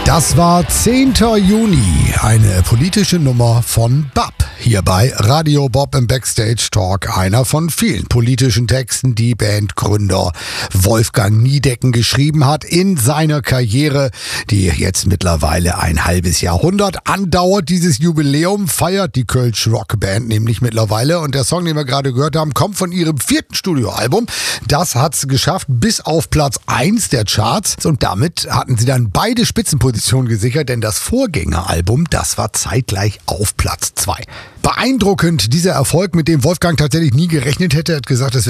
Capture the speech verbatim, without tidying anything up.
Das war zehnter Juni, eine politische Nummer von Bab. Hier bei Radio Bob im Backstage Talk, einer von vielen politischen Texten, die Bandgründer Wolfgang Niedecken geschrieben hat in seiner Karriere, die jetzt mittlerweile ein halbes Jahrhundert andauert. Dieses Jubiläum feiert die Kölsch Rockband nämlich mittlerweile, und der Song, den wir gerade gehört haben, kommt von ihrem vierten Studioalbum. Das hat's geschafft bis auf Platz eins der Charts, und damit hatten sie dann beide Spitzenpositionen gesichert, denn das Vorgängeralbum, das war zeitgleich auf Platz zwei. Beeindruckend, dieser Erfolg, mit dem Wolfgang tatsächlich nie gerechnet hätte. Er hat gesagt, das